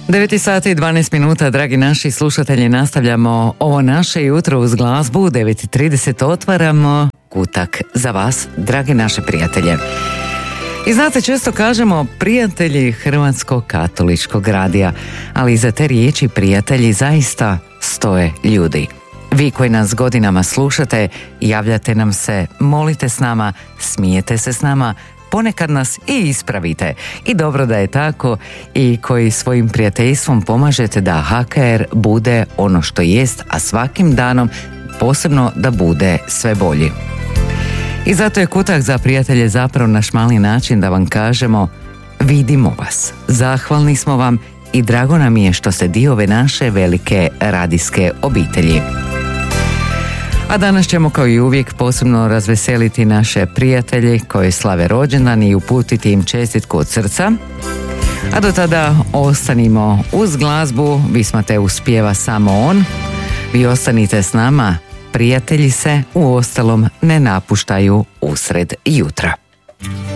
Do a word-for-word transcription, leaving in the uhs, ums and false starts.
devet sati i dvanaest minuta, dragi naši slušatelji, nastavljamo ovo naše jutro uz glazbu. U devet i trideset otvaramo kutak za vas, dragi naše prijatelje. I znate, često kažemo prijatelji Hrvatskog katoličkog radija, ali iza te riječi prijatelji zaista stoje ljudi. Vi koji nas godinama slušate, javljate nam se, molite s nama, smijete se s nama, ponekad nas i ispravite. I dobro da je tako, i koji svojim prijateljstvom pomažete da H K R bude ono što jest, a svakim danom posebno da bude sve bolji. I zato je kutak za prijatelje zapravo naš mali način da vam kažemo vidimo vas, zahvalni smo vam i drago nam je što ste dio ove naše velike radijske obitelji. A danas ćemo kao i uvijek posebno razveseliti naše prijatelje koji slave rođendan i uputiti im čestitku od srca. A do tada ostanimo uz glazbu, vi smate uspjeva samo on. Vi ostanite s nama, prijatelji se u ostalom ne napuštaju usred jutra.